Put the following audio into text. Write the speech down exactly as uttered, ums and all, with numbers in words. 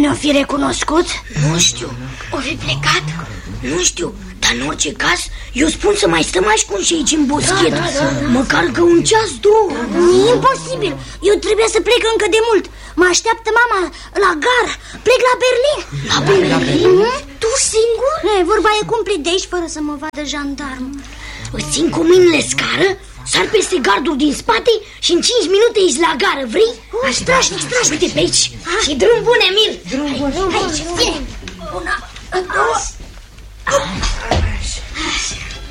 ne-o fi recunoscut? Nu știu, o fi plecat? Nu știu, dar în orice caz eu spun să mai stăm ascunși aici în boschet. da, da, da. Măcar că un ceas, două. E imposibil, eu trebuie să plec încă de mult. Mă așteaptă mama la gară. Plec la Berlin. La Berlin? Mm? Tu singur? E, vorba e cumplit de aici fără să mă vadă jandarm. Îți țin cu mâinile scară, sar peste gardul din spate și în cinci minute ești la gară, vrei? Oh, strașnic, strașnic. Uite pe aici. Ha? Și drum bun, Emil. Drum bun. Aici, fie. Una, două.